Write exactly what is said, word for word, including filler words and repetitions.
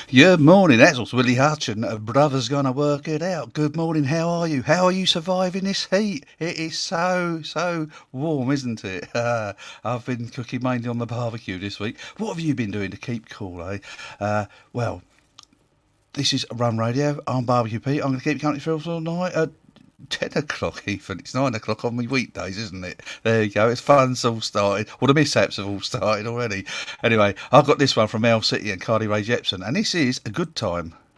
Good morning, that's what's Willie Hutchin. Uh, brother's gonna work it out. Good morning, how are you? How are you surviving this heat? It is so, so warm, isn't it? Uh, I've been cooking mainly on the barbecue this week. What have you been doing to keep cool, eh? Uh, well, this is Run Radio. I'm Barbecue Pete. I'm going to keep company for all night. Uh, ten o'clock even. It's nine o'clock on my weekdays, isn't it? There you go. It's fun's all started. Well, the mishaps have all started already. Anyway, I've got this one from Mel City and Carly Rae Jepsen, and this is A Good Time.